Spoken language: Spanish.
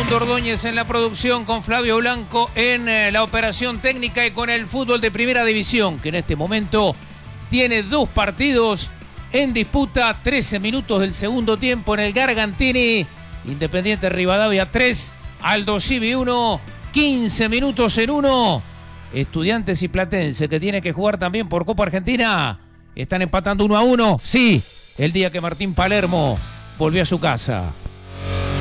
Facundo Ordóñez en la producción, con Flavio Blanco en la operación técnica y con el fútbol de primera división, que en este momento tiene 2 partidos en disputa. 13 minutos del segundo tiempo en el Gargantini. Independiente Rivadavia 3, Aldo Civi 1, 15 minutos en 1. Estudiantes y Platense, que tiene que jugar también por Copa Argentina, están empatando 1-1. Sí, el día que Martín Palermo volvió a su casa.